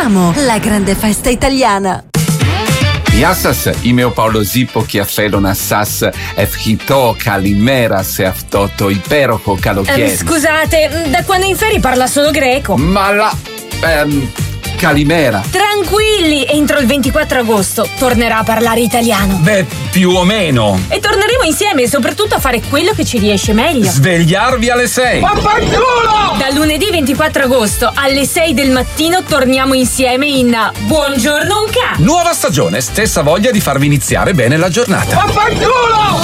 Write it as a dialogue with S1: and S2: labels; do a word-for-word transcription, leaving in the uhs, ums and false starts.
S1: Amo la grande festa italiana.
S2: Γεια σας, είμαι ο Παύλος Ζήπο και θέλω να σας ευχηθώ καλημέρα σε αυτό το υπέροχο καλοκαίρι.
S3: Eh, scusate, da quando in ferie parla solo greco?
S2: Ma la... ehm, calimera.
S3: Tranquilli, entro il ventiquattro agosto tornerà a parlare italiano.
S4: Beh, più o meno.
S3: E torneremo insieme e soprattutto a fare quello che ci riesce meglio.
S4: Svegliarvi alle sei.
S3: Dal lunedì ventiquattro agosto alle sei del mattino torniamo insieme in Buongiorno Unca.
S4: Nuova stagione, stessa voglia di farvi iniziare bene la giornata.